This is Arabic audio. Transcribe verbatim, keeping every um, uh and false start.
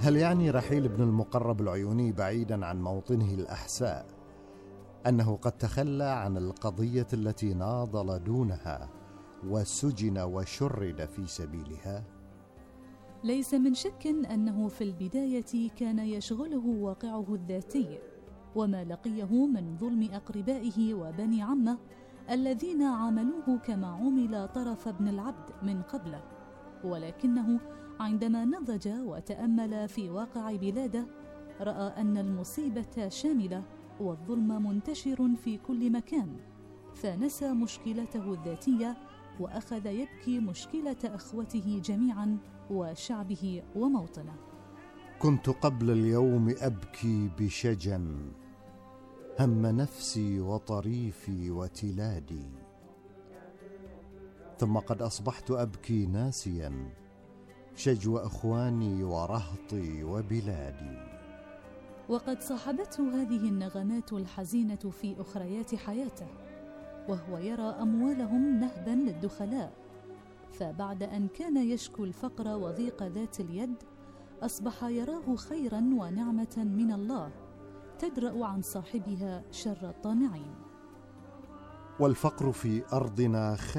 هل يعني رحيل ابن المقرب العيوني بعيدا عن موطنه الأحساء أنه قد تخلى عن القضية التي ناضل دونها وسجن وشرد في سبيلها؟ ليس من شك أنه في البداية كان يشغله واقعه الذاتي وما لقيه من ظلم أقربائه وبني عمه الذين عاملوه كما عمل طرف ابن العبد من قبله، ولكنه عندما نضج وتأمل في واقع بلاده رأى أن المصيبة شاملة والظلم منتشر في كل مكان، فنسى مشكلته الذاتية وأخذ يبكي مشكلة أخوته جميعا وشعبه وموطنه. كنت قبل اليوم أبكي بشجن هم نفسي وطريفي وتلادي، ثم قد أصبحت أبكي ناسيا شجو أخواني ورهطي وبلادي. وقد صاحبته هذه النغمات الحزينة في أخريات حياته وهو يرى أموالهم نهبا للدخلاء، فبعد أن كان يشكو الفقر وضيق ذات اليد أصبح يراه خيرا ونعمة من الله تدرأ عن صاحبها شر الطامعين. والفقر في أرضنا خير